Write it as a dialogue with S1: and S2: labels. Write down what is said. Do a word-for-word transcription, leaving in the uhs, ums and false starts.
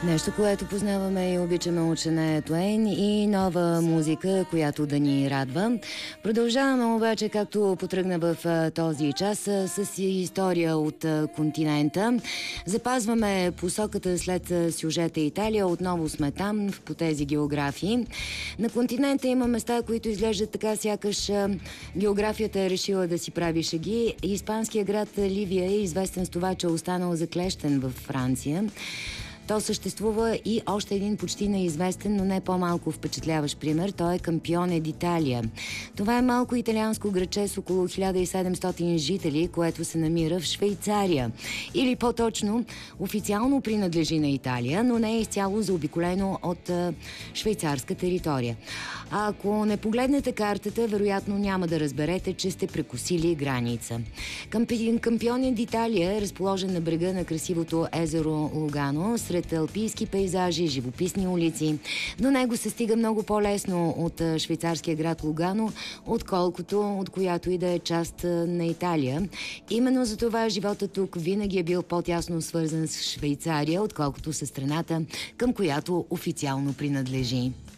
S1: Нещо, което познаваме и обичаме от Шания Туейн, и нова музика, която да ни радва. Продължаваме обаче, както потръгна в този час, с история от континента. Запазваме посоката след сюжета Италия. Отново сме там, по тези географии. На континента има места, които изглеждат така, сякаш географията е решила да си прави шеги. Испанският град Ливия е известен с това, че е останал заклещен във Франция. То съществува и още един почти неизвестен, но не по-малко впечатляващ пример. Той е Кампионе d'Italia. Това е малко италианско градче с около хиляда и седемстотин жители, което се намира в Швейцария. Или по-точно, официално принадлежи на Италия, но не е изцяло заобиколено от а, швейцарска територия. А ако не погледнете картата, вероятно няма да разберете, че сте прекосили граница. Кампионе d'Italia е разположен на брега на красивото езеро Лугано, сред алпийски пейзажи, живописни улици. До него се стига много по-лесно от швейцарския град Лугано, отколкото от която и да е част на Италия. Именно за това живота тук винаги е бил по-тясно свързан с Швейцария, отколкото с страната, към която официално принадлежи.